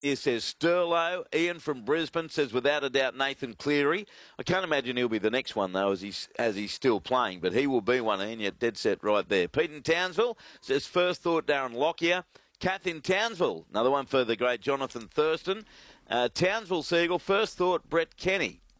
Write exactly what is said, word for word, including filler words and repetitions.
He says Sterlo. Ian from Brisbane says without a doubt Nathan Cleary. I can't imagine he'll be the next one though, as he's as he's still playing, but he will be one. And you're dead set right there. Pete in Townsville says first thought Darren Lockyer. Kath in Townsville, another one for the great Jonathan Thurston. Uh, Townsville Seagull, first thought Brett Kenny.